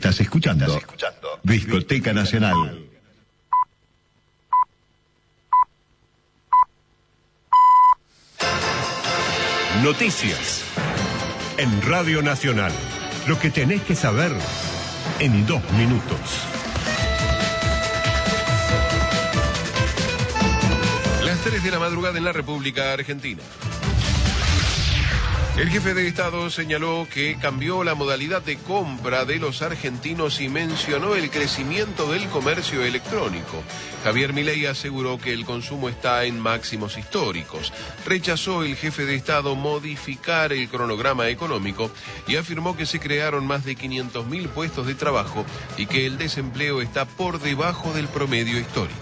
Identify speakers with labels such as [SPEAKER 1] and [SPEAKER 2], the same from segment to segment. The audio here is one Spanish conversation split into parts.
[SPEAKER 1] Estás escuchando Discoteca Nacional.
[SPEAKER 2] Noticias en Radio Nacional. Lo que tenés que saber en 2 minutos. Las 3 de la madrugada en la República Argentina. El jefe de Estado señaló que cambió la modalidad de compra de los argentinos y mencionó el crecimiento del comercio electrónico. Javier Milei aseguró que el consumo está en máximos históricos. Rechazó el jefe de Estado modificar el cronograma económico y afirmó que se crearon más de 500.000 puestos de trabajo y que el desempleo está por debajo del promedio histórico.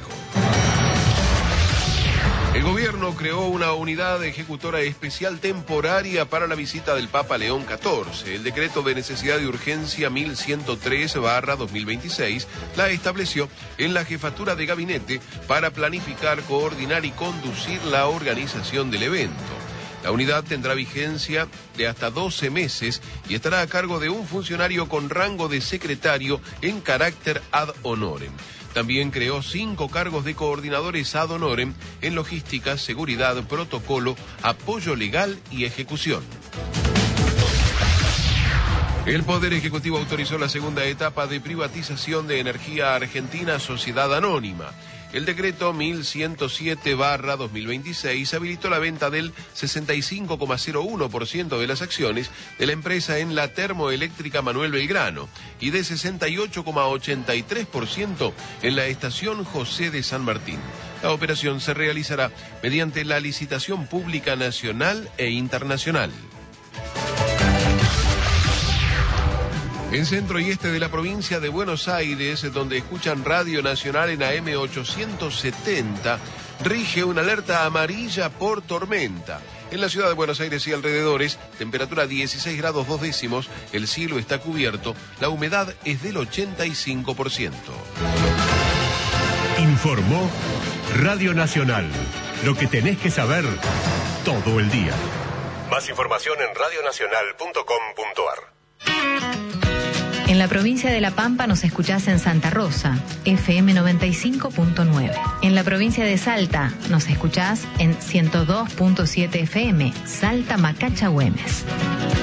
[SPEAKER 2] El gobierno creó una unidad ejecutora especial temporaria para la visita del Papa León XIV. El decreto de necesidad de urgencia 1103/2026 la estableció en la jefatura de gabinete para planificar, coordinar y conducir la organización del evento. La unidad tendrá vigencia de hasta 12 meses y estará a cargo de un funcionario con rango de secretario en carácter ad honorem. También creó 5 cargos de coordinadores ad honorem en logística, seguridad, protocolo, apoyo legal y ejecución. El Poder Ejecutivo autorizó la segunda etapa de privatización de Energía Argentina Sociedad Anónima. El decreto 1107/2026 habilitó la venta del 65,01% de las acciones de la empresa en la termoeléctrica Manuel Belgrano y de 68,83% en la estación José de San Martín. La operación se realizará mediante la licitación pública nacional e internacional. En centro y este de la provincia de Buenos Aires, donde escuchan Radio Nacional en AM 870, rige una alerta amarilla por tormenta. En la ciudad de Buenos Aires y alrededores, temperatura 16 grados 2 décimos, el cielo está cubierto, la humedad es del 85%.
[SPEAKER 3] Informó Radio Nacional. Lo que tenés que saber todo el día.
[SPEAKER 2] Más información en radionacional.com.ar.
[SPEAKER 4] En la provincia de La Pampa nos escuchás en Santa Rosa, FM 95.9. En la provincia de Salta nos escuchás en 102.7 FM, Salta Macacha Güemes.